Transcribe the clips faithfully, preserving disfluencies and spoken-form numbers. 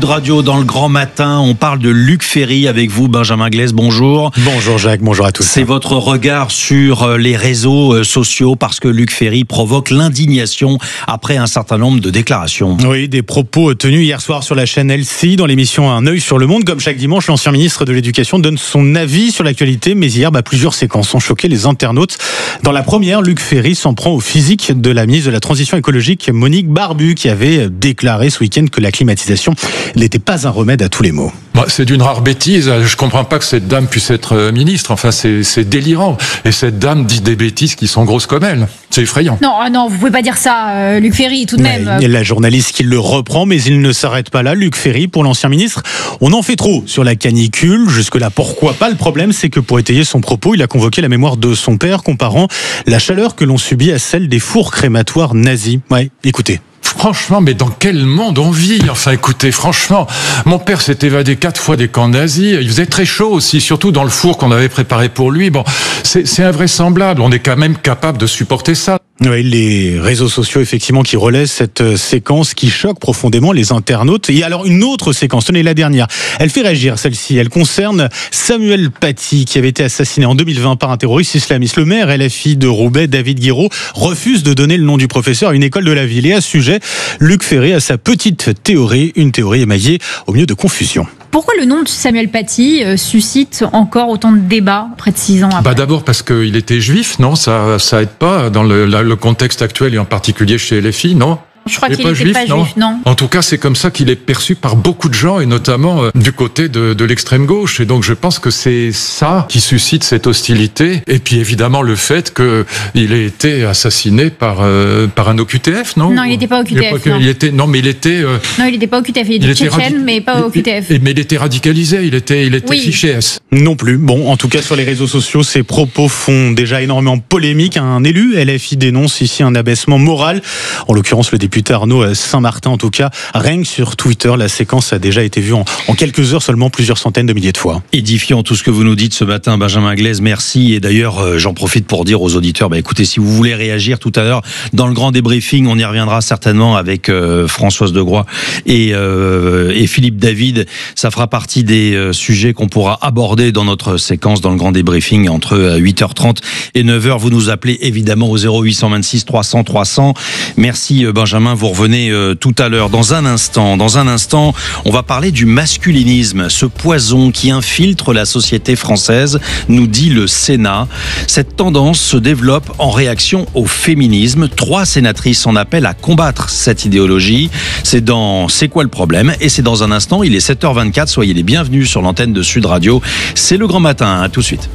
Radio dans le grand matin. On parle de Luc Ferry avec vous, Benjamin Glaise. Bonjour. Bonjour Jacques, bonjour à tous. C'est votre regard sur les réseaux sociaux parce que Luc Ferry provoque l'indignation après un certain nombre de déclarations. Oui, des propos tenus hier soir sur la chaîne L C I dans l'émission Un œil sur le monde. Comme chaque dimanche, l'ancien ministre de l'Éducation donne son avis sur l'actualité. Mais hier, bah, plusieurs séquences ont choqué les internautes. Dans la première, Luc Ferry s'en prend au physique de la ministre de la Transition écologique, Monique Barbu, qui avait déclaré ce week-end que la climatisation n'était pas un remède à tous les maux. Bah, c'est d'une rare bêtise. Je comprends pas que cette dame puisse être ministre. Enfin, c'est, c'est délirant. Et cette dame dit des bêtises qui sont grosses comme elle. C'est effrayant. Non, non, vous pouvez pas dire ça, euh, Luc Ferry, tout de ouais, même. Et la journaliste qui le reprend, mais il ne s'arrête pas là. Luc Ferry, pour l'ancien ministre, on en fait trop sur la canicule. Jusque-là, pourquoi pas? Le problème, c'est que pour étayer son propos, il a convoqué la mémoire de son père, comparant la chaleur que l'on subit à celle des fours crématoires nazis. Ouais, écoutez. Franchement, mais dans quel monde on vit? Enfin, écoutez, franchement, mon père s'est évadé quatre fois des camps nazis. Il faisait très chaud aussi, surtout dans le four qu'on avait préparé pour lui. Bon, c'est, c'est invraisemblable. On est quand même capable de supporter ça. Oui, les réseaux sociaux, effectivement, qui relaient cette séquence qui choque profondément les internautes. Et alors, une autre séquence, tenez, la dernière. Elle fait réagir, celle-ci. Elle concerne Samuel Paty, qui avait été assassiné en deux mille vingt par un terroriste islamiste. Le maire L F I de Roubaix, David Guiraud, refuse de donner le nom du professeur à une école de la ville. Et à ce sujet, Luc Ferry a sa petite théorie, une théorie émaillée au milieu de confusion. Pourquoi le nom de Samuel Paty euh, suscite encore autant de débats près de six ans après? Bah d'abord parce qu'il était juif, non? Ça, ça aide pas dans le, la, le contexte actuel et en particulier chez L F I, non? Je crois il qu'il n'était pas, pas non. juif, non. En tout cas, c'est comme ça qu'il est perçu par beaucoup de gens, et notamment euh, du côté de, de l'extrême gauche. Et donc, je pense que c'est ça qui suscite cette hostilité. Et puis, évidemment, le fait qu'il ait été assassiné par euh, par un O Q T F, non? Non, il n'était pas au Q T F. Il, non. il était, non, mais il était. Euh, non, il n'était pas au Q T F. Il était tchétchène, radi- mais pas au Q T F. Et, mais il était radicalisé. Il était, il était oui. fiché S. Non plus. Bon, en tout cas, sur les réseaux sociaux, ces propos font déjà énormément polémique. Un élu L F I dénonce ici un abaissement moral. En l'occurrence, le député Arnaud Saint-Martin, en tout cas, rien que sur Twitter, la séquence a déjà été vue en, en quelques heures seulement, plusieurs centaines de milliers de fois. Édifiant tout ce que vous nous dites ce matin, Benjamin Glaise, merci. Et d'ailleurs, euh, j'en profite pour dire aux auditeurs, bah, écoutez, si vous voulez réagir tout à l'heure dans le grand débriefing, on y reviendra certainement avec euh, Françoise Degroy et, euh, et Philippe David. Ça fera partie des euh, sujets qu'on pourra aborder dans notre séquence dans le grand débriefing entre euh, huit heures trente et neuf heures. Vous nous appelez évidemment au zéro huit deux six trois cents trois cents. Merci euh, Benjamin, vous revenez euh, tout à l'heure. Dans un instant, dans un instant, on va parler du masculinisme, ce poison qui infiltre la société française, nous dit le Sénat. Cette tendance se développe en réaction au féminisme. Trois sénatrices en appellent à combattre cette idéologie. C'est dans C'est quoi le problème? Et c'est dans un instant, il est sept heures vingt-quatre, soyez les bienvenus sur l'antenne de Sud Radio. C'est le grand matin, à tout de suite.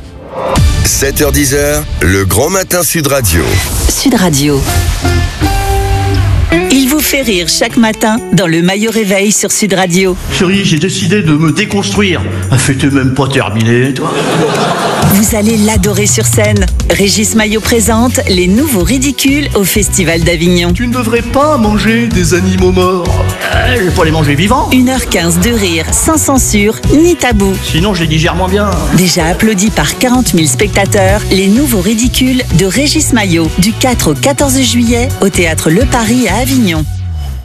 sept heures dix, le grand matin Sud Radio. Sud Radio. Il vous fait rire chaque matin dans le Maillot Réveil sur Sud Radio. Chérie, j'ai décidé de me déconstruire. Ah, fais-t'es même pas terminé, toi. Vous allez l'adorer sur scène. Régis Maillot présente les nouveaux ridicules au Festival d'Avignon. Tu ne devrais pas manger des animaux morts. Euh, je vais pas les manger vivants. une heure quinze de rire, sans censure ni tabou. Sinon, je les digère moins bien. Déjà applaudi par quarante mille spectateurs, les nouveaux ridicules de Régis Maillot, du quatre au quatorze juillet, au Théâtre Le Paris à Avignon.